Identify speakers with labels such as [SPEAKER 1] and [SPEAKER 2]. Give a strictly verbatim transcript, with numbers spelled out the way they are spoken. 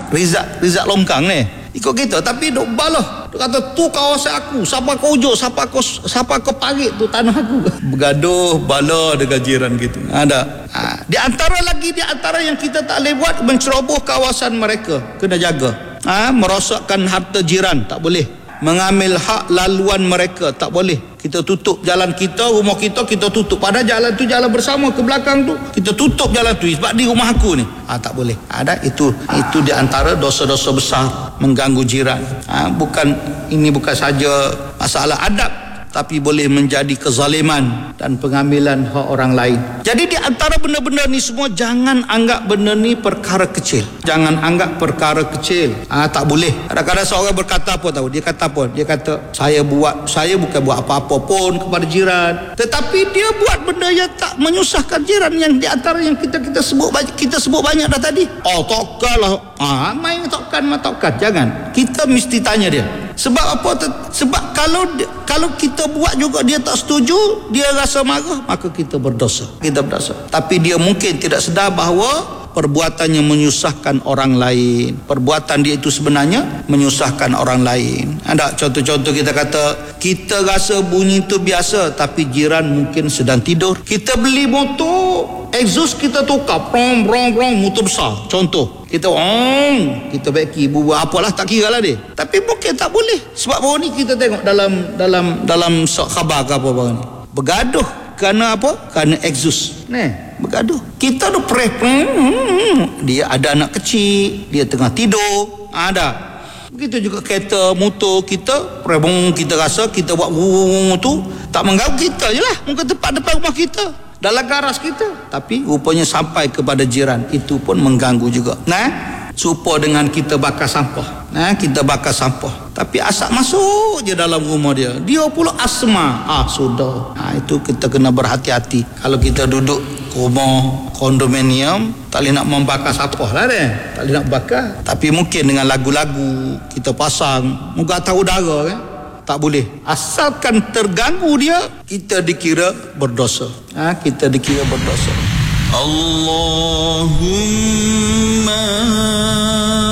[SPEAKER 1] Rizak Rizak Longkang ni ikut kita, tapi duk balah, duk kata tu kawasan aku, siapa kau ujuk, siapa kau siapa kau parit tu tanah aku. Bergaduh bala dengan jiran gitu. Ada. Ha, di antara lagi di antara yang kita tak boleh buat, menceroboh kawasan mereka, kena jaga. Ha, merosakkan harta jiran tak boleh. Mengambil hak laluan mereka tak boleh. Kita tutup jalan kita, rumah kita kita tutup, padahal jalan tu jalan bersama, ke belakang tu kita tutup jalan tu sebab di rumah aku ni. Ah ha, tak boleh. Ada itu itu di antara dosa-dosa besar, mengganggu jiran. Ha, bukan ini bukan saja masalah adab, tapi boleh menjadi kezaliman dan pengambilan hak orang lain. Jadi di antara benda-benda ni semua, jangan anggap benda ni perkara kecil. Jangan anggap perkara kecil. Ah ha, tak boleh. Kadang-kadang seorang berkata apa tahu? Dia kata apa? Dia kata saya buat saya bukan buat apa-apa pun kepada jiran, tetapi dia buat benda yang tak menyusahkan jiran, yang di antara yang kita kita sebut kita sebut banyak dah tadi. Oh takkanlah. Ah ha, main takkan mah takkan. Jangan. Kita mesti tanya dia. Sebab apa? Sebab kalau kalau kita buat juga dia tak setuju, dia rasa marah, maka kita berdosa. Kita berdosa. Tapi dia mungkin tidak sedar bahawa perbuatannya menyusahkan orang lain. Perbuatan dia itu sebenarnya menyusahkan orang lain. Ada contoh-contoh, kita kata kita rasa bunyi itu biasa, tapi jiran mungkin sedang tidur. Kita beli motor, exhaust kita tukar, prong prong prong, motor besar. Contoh, kita ong, kita baiki bubu apalah, tak kira lah dia. Tapi mungkin tak boleh. Sebab baru ni kita tengok dalam dalam dalam khabar ke apa baru ni, bergaduh kerana apa? Kerana exhaust. Ni, bergaduh. Kita tu preh, dia ada anak kecil, dia tengah tidur, ada. Begitu juga kereta, motor kita, prebong, kita rasa kita buat wung tu tak mengganggu kita je lah, muka tempat depan rumah kita, dalam garas kita, tapi rupanya sampai kepada jiran, itu pun mengganggu juga. Nah, serupa dengan kita bakar sampah. Nah, kita bakar sampah, tapi asap masuk je dalam rumah dia, dia pula asma. Ah sudah. Ah itu kita kena berhati-hati. Kalau kita duduk rumah kondominium, tak boleh nak membakar sampah lah deh, tak boleh nak bakar. Tapi mungkin dengan lagu-lagu kita pasang, moga tahu udara kan. Tak boleh. Asalkan terganggu dia, kita dikira berdosa. Ha, kita dikira berdosa. Allahumma